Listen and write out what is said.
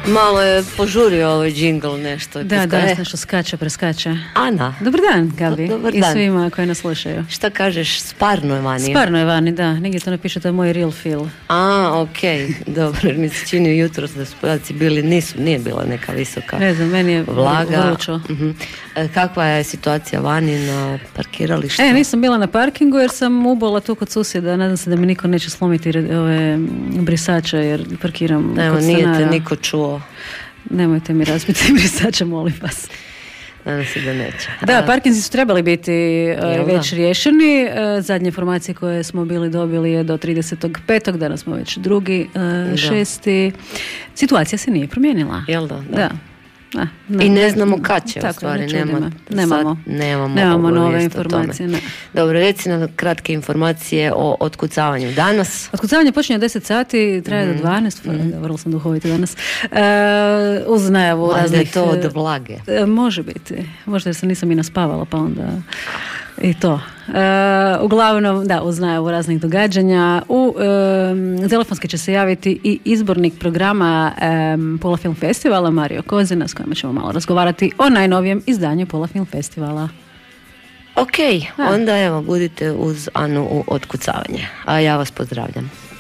Malo je požurio ovaj džingl nešto. Da, nešto skače, preskače. Ana. Dobar dan, Gabi. Dobar i dan. Svima koji nas slušaju. Šta kažeš, sparno je vani? Sparno je vani, da. Negdje to napiše, to je moj real feel. Okej, dobro, jer mi se čini jutros da su podaci bili, nije bila neka visoka ne znam, meni je vlaga. vrućo. Kakva je situacija vani na parkiralištu? Nisam bila na parkingu jer sam ubola tu kod susjeda. Nadam se da mi niko neće slomiti ove brisače jer parkiram kod stanara. Nije te niko čuo. Nemojte mi razbiti brisače, molim vas. Nadam se da neće. Da, parkinzi su trebali biti već riješeni. Zadnje informacije koje smo dobili je do 35. Danas smo već 6. Situacija se nije promijenila. Jel da? Da. I ne znamo kad će, tako, u stvari. Nemamo nove informacije. Ne. Dobro, reci nam kratke informacije o otkucavanju danas. Otkucavanje počinje od 10 sati, traje do 12, vrlo sam duhovita danas. Uz najavu raznih... je to od vlage? Može biti. Možda jer se nisam i naspavala, pa onda... I to. Uglavnom, da, uz najavu raznih događanja. Telefonski će se javiti i izbornik programa Pola Film Festivala Mario Kozina, s kojima ćemo malo razgovarati o najnovijem izdanju Pola Film Festivala. Ok, onda evo, budite uz Anu u otkucavanje. A ja vas pozdravljam.